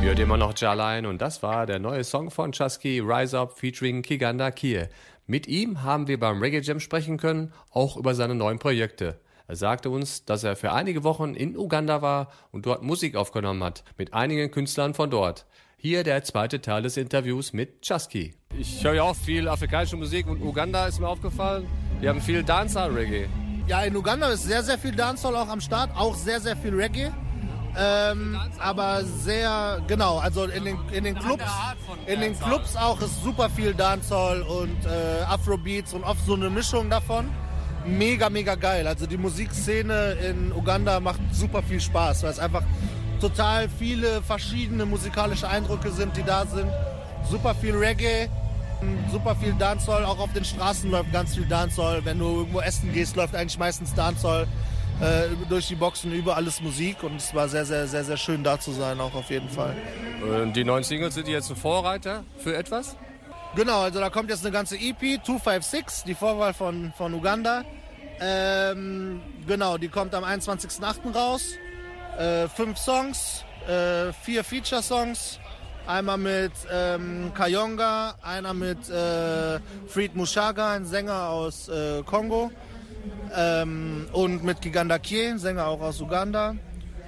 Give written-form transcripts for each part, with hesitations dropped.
Hört immer noch Jalain und das war der neue Song von Chasky, Rise Up featuring Kiganda Kie. Mit ihm haben wir beim Reggae Jam sprechen können, auch über seine neuen Projekte. Er sagte uns, dass er für einige Wochen in Uganda war und dort Musik aufgenommen hat, mit einigen Künstlern von dort. Hier der zweite Teil des Interviews mit Chasky. Ich höre ja auch viel afrikanische Musik und Uganda ist mir aufgefallen. Die haben viel Dancehall-Reggae. Ja, in Uganda ist sehr, sehr viel Dancehall auch am Start, auch sehr, sehr viel Reggae. Aber sehr, genau, also in den Clubs auch ist super viel Dancehall und Afrobeats und oft so eine Mischung davon. Mega, mega geil. Also die Musikszene in Uganda macht super viel Spaß, weil es einfach total viele verschiedene musikalische Eindrücke sind, die da sind. Super viel Reggae, super viel Dancehall, auch auf den Straßen läuft ganz viel Dancehall. Wenn du irgendwo essen gehst, läuft eigentlich meistens Dancehall. Durch die Boxen überall ist Musik und es war sehr, sehr, sehr, sehr schön da zu sein, auch auf jeden Fall. Und die neuen Singles, sind die jetzt ein Vorreiter für etwas? Genau, also da kommt jetzt eine ganze EP, 256, die Vorwahl von Uganda. Genau, die kommt am 21.08. raus. 5 Songs, 4 Feature-Songs. Einmal mit Kayonga, einer mit Fred Mushaga, ein Sänger aus Kongo. Und mit Kiganda Kie, Sänger auch aus Uganda.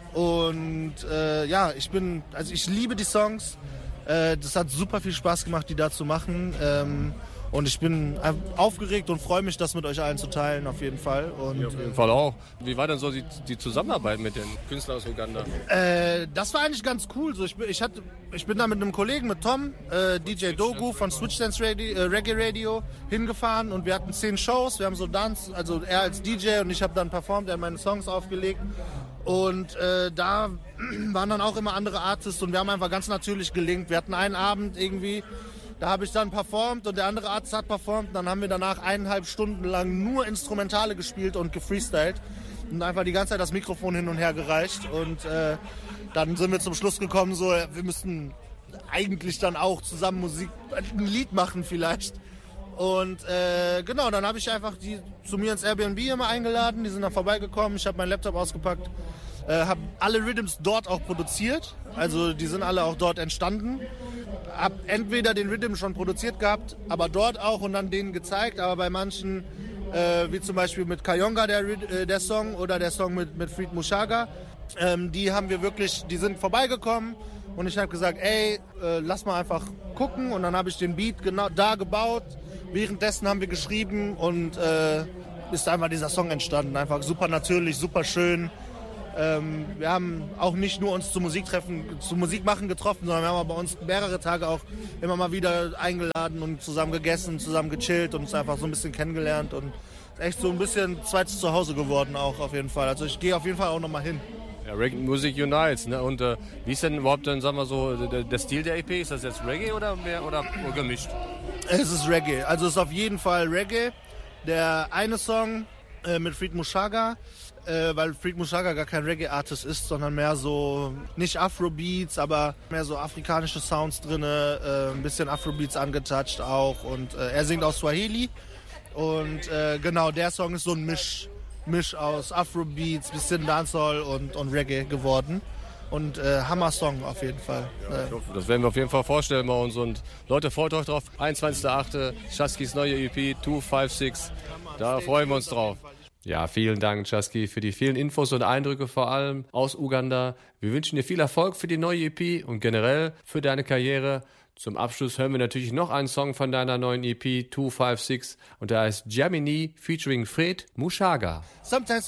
Und ja, ich liebe die Songs. Das hat super viel Spaß gemacht, die da zu machen. Und ich bin aufgeregt und freue mich, das mit euch allen zu teilen, auf jeden Fall. Und, ja, auf jeden Fall auch. Wie war denn so die Zusammenarbeit mit den Künstlern aus Uganda? Das war eigentlich ganz cool. So, ich bin da mit einem Kollegen, mit Tom, DJ Dogu von Switch Dance Reggae Radio hingefahren und wir hatten 10 Shows. Wir haben so Dance, also er als DJ und ich habe dann performt, er hat meine Songs aufgelegt. Und da waren dann auch immer andere Artists und wir haben einfach ganz natürlich gelinkt. Wir hatten einen Abend irgendwie, da habe ich dann performt und der andere Artist hat performt. Dann haben wir danach 1,5 Stunden lang nur Instrumentale gespielt und gefreestylt und einfach die ganze Zeit das Mikrofon hin und her gereicht. Und dann sind wir zum Schluss gekommen, so wir müssten eigentlich dann auch zusammen ein Lied machen vielleicht. Und genau, dann habe ich einfach die zu mir ins Airbnb immer eingeladen, die sind dann vorbeigekommen, ich habe meinen Laptop ausgepackt, habe alle Rhythms dort auch produziert, also die sind alle auch dort entstanden. Habe entweder den Rhythm schon produziert gehabt, aber dort auch und dann denen gezeigt, aber bei manchen, wie zum Beispiel mit Kayonga der Song oder der Song mit Fred Mushaga, die sind vorbeigekommen und ich habe gesagt, ey, lass mal einfach gucken und dann habe ich den Beat genau da gebaut. Währenddessen haben wir geschrieben und ist einfach dieser Song entstanden. Einfach super natürlich, super schön. Wir haben auch nicht nur uns zum Musikmachen getroffen, sondern wir haben aber bei uns mehrere Tage auch immer mal wieder eingeladen und zusammen gegessen, zusammen gechillt und uns einfach so ein bisschen kennengelernt und echt so ein bisschen zweites Zuhause geworden auch auf jeden Fall. Also ich gehe auf jeden Fall auch nochmal hin. Ja, Reggae Music Unites, ne? Und wie ist denn überhaupt dann, sagen wir so, der Stil der EP? Ist das jetzt Reggae oder mehr oder gemischt? Es ist Reggae, also es ist auf jeden Fall Reggae. Der eine Song mit Fred Mushaga, weil Fred Mushaga gar kein Reggae-Artist ist, sondern mehr so, nicht Afrobeats, aber mehr so afrikanische Sounds drin, ein bisschen Afrobeats angetouched auch und er singt aus Swahili und genau, der Song ist so ein Misch aus Afrobeats, bisschen Dancehall und Reggae geworden. Und Hammer-Song auf jeden Fall. Ja, ich hoffe, das werden wir auf jeden Fall vorstellen bei uns. Und Leute, freut euch drauf. 21.08. Chaskys neue EP 256. Da freuen wir uns drauf. Ja, vielen Dank, Chasky, für die vielen Infos und Eindrücke, vor allem aus Uganda. Wir wünschen dir viel Erfolg für die neue EP und generell für deine Karriere. Zum Abschluss hören wir natürlich noch einen Song von deiner neuen EP 256 und der heißt Gemini featuring Fred Mushaga. Sometimes